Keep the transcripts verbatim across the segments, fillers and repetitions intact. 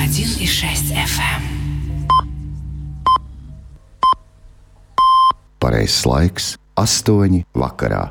один и шесть эф эм. Pareizais laiks - astoņi vakarā.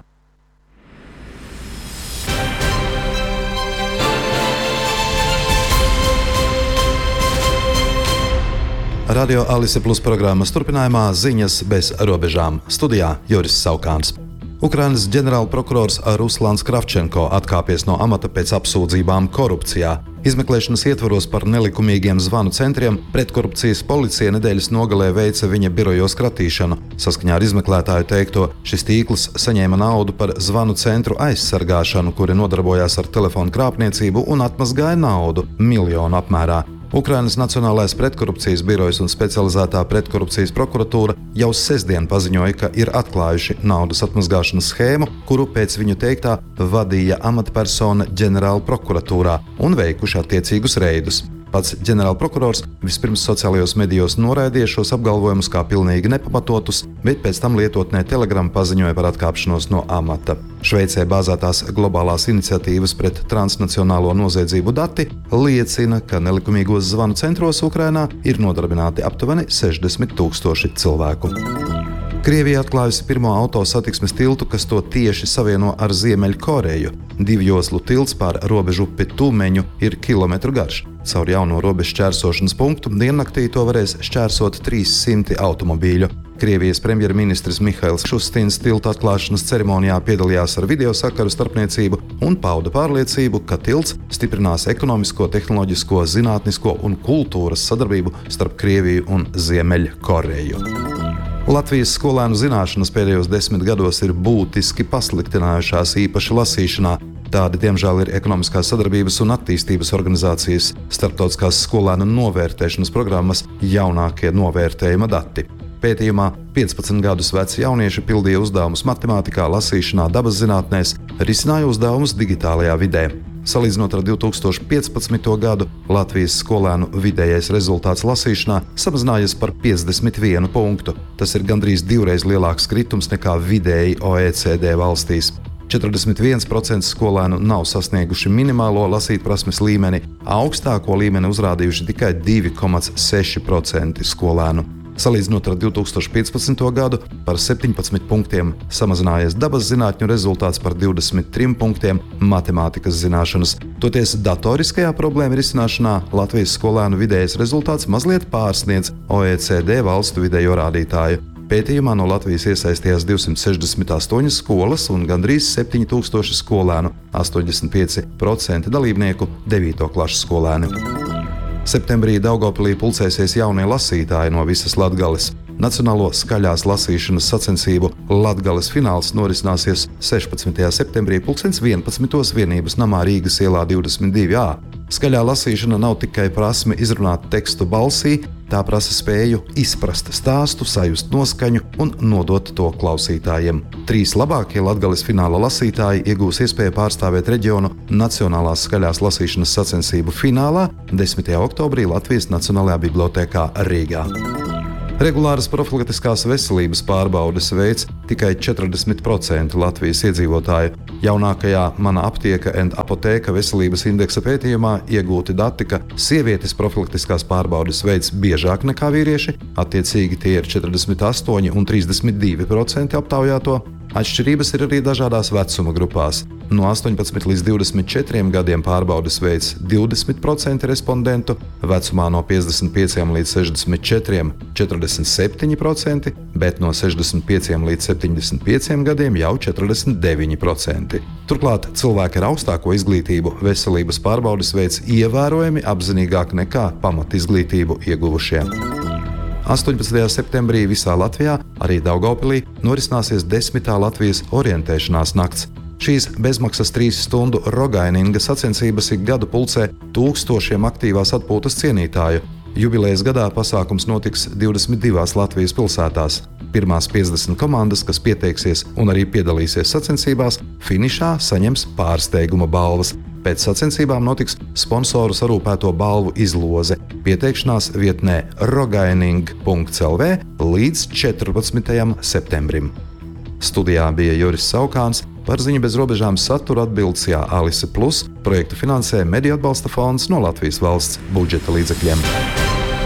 Radio Alise Plus programmas turpinājumā ziņas bez robežām. Studijā Juris Saukāns. Ukrainas ģenerālprokurors Ruslans Kravčenko atkāpies no amata pēc apsūdzībām korupcijā. Izmeklēšanas ietvaros par nelikumīgiem zvanu centriem pretkorupcijas policija nedēļas nogalē veica viņa birojos kratīšanu. Saskaņā ar izmeklētāju teikto, šis tīkls saņēma naudu par zvanu centru aizsargāšanu, kuri nodarbojās ar telefonu krāpniecību un atmazgāja naudu miljonu apmērā. Ukrainas Nacionālais pretkorupcijas birojs un specializētā pretkorupcijas prokuratūra jau sestdien paziņoja, ka ir atklājuši naudas atmazgāšanas schēmu, kuru pēc viņu teiktā vadīja amatpersona ģenerālprokuratūrā un veikuši attiecīgus reidus. Pats ģenerālprokurors vispirms sociālajos medijos noraidīja šos apgalvojumus kā pilnīgi nepamatotus, bet pēc tam lietotnē Telegram paziņoja par atkāpšanos no amata. Šveicē bāzētās globālās iniciatīvas pret transnacionālo noziedzību dati liecina, ka nelikumīgos zvanu centros Ukrainā ir nodarbināti aptuveni sešdesmit tūkstoši cilvēku. Krievija atklājusi pirmo autosatiksmes tiltu, kas to tieši savieno ar Ziemeļkoreju. Divjoslu tilts pār robežu upi Tumeņu ir kilometru garš. Caur jauno robežu šķērsošanas punktu diennaktī to varēs šķērsot trīs simti automobīļu. Krievijas premjerministrs Mihails Šustins tilta atklāšanas ceremonijā piedalījās ar video sakaru starpniecību un pauda pārliecību, ka tilts stiprinās ekonomisko, tehnoloģisko, zinātnisko un kultūras sadarbību starp Krieviju un Ziemeļkoreju. Latvijas skolēnu zināšanas pēdējos desmit gados ir būtiski pasliktinājušās, īpaši lasīšanā. Tādi, diemžēl, ir Ekonomiskās sadarbības un attīstības organizācijas starptautiskās skolēnu novērtēšanas programmas jaunākie novērtējuma dati. Pētījumā piecpadsmit gadus veci jaunieši pildīja uzdevumus matemātikā, lasīšanā, dabas zinātnēs, risināja uzdevumus digitālajā vidē. Salīdzinot ar divi tūkstoši piecpadsmito gadu, Latvijas skolēnu vidējais rezultāts lasīšanā samazinājies par piecdesmit vienu punktu. Tas ir gandrīz divreiz lielāks kritums nekā vidēji O E C D valstīs. četrdesmit viens procents skolēnu nav sasnieguši minimālo lasītprasmes līmeni, augstāko līmeni uzrādījuši tikai divi komats seši procenti skolēnu. Salīdzinot ar divi tūkstoši piecpadsmito gadu, par septiņpadsmit punktiem samazinājies dabas zinātņu rezultāts, par divdesmit trim punktiem matemātikas zināšanas. Toties datoriskajā problēma risināšanā Latvijas skolēnu vidējais rezultāts mazliet pārsniedz O E C D valstu vidējo rādītāju. Pētījumā no Latvijas iesaistījās divsimt sešdesmit astoņas skolas un gandrīz septiņi tūkstoši skolēnu, astoņdesmit pieci procenti dalībnieku devīto klašu skolēni. Septembrī Daugavpilī pulcēsies jaunie lasītāji no visas Latgales. Nacionālo skaļās lasīšanas sacensību Latgales fināls norisināsies sešpadsmitajā septembrī pulkstens vienpadsmitos Vienības namā Rīgas ielā divdesmit divi A. Skaļā lasīšana nav tikai prasme izrunāt tekstu balsī, tā prasa spēju izprast stāstu, sajust noskaņu un nodot to klausītājiem. Trīs labākie Latgales fināla lasītāji iegūs iespēju pārstāvēt reģionu Nacionālās skaļās lasīšanas sacensību finālā desmitajā oktobrī Latvijas Nacionālajā bibliotēkā Rīgā. Regulāras profilaktiskās veselības pārbaudes veids tikai četrdesmit procenti Latvijas iedzīvotāju. Jaunākajā Mana aptieka and apotēka veselības indeksa pētījumā iegūti dati, ka sievietes profilaktiskās pārbaudes veids biežāk nekā vīrieši, attiecīgi tie ir četrdesmit astoņi un trīsdesmit divi procenti aptaujāto. Atšķirības ir arī dažādās vecuma grupās. No astoņpadsmit līdz divdesmit četriem gadiem pārbaudes veids divdesmit procenti respondentu, vecumā no piecdesmit pieciem līdz sešdesmit četriem četrdesmit septiņi procenti, bet no sešdesmit pieciem līdz septiņdesmit pieciem gadiem jau četrdesmit deviņi procenti. Turklāt cilvēki ar augstāko izglītību veselības pārbaudes veids ievērojami apzinīgāk nekā pamatizglītību ieguvušie. astoņpadsmitajā septembrī visā Latvijā, arī Daugavpilī, norisināsies desmitā Latvijas orientēšanās nakts. Šīs bezmaksas trīs stundu rogaininga sacensības ik gadu pulcē tūkstošiem aktīvās atpūtas cienītāju. Jubilejas gadā pasākums notiks divdesmit divās Latvijas pilsētās. Pirmās piecdesmit komandas, kas pieteiksies un arī piedalīsies sacensībās, finišā saņems pārsteiguma balvas. Pēc sacensībām notiks sponsoru sarūpēto balvu izloze. Pieteikšanās vietnē rogaining punkts L V līdz četrpadsmitajam septembrim. Studijā bija Juris Saukāns, Par ziņu bez robežām satura atbildes Alise Plus projektu finansē Mediju atbalsta fonds no Latvijas valsts budžeta līdzekļiem.